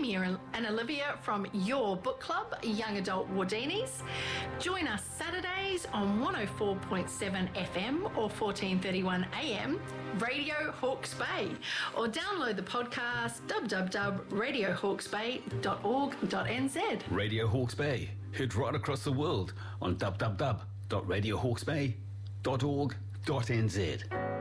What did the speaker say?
Amy and Olivia from your book club, Young Adult Wardinis. Join us Saturdays on 104.7 FM or 1431 AM, Radio Hawke's Bay, or download the podcast www.radiohawksbay.org.nz. Radio Hawke's Bay, heard right across the world on www.radiohawksbay.org.nz.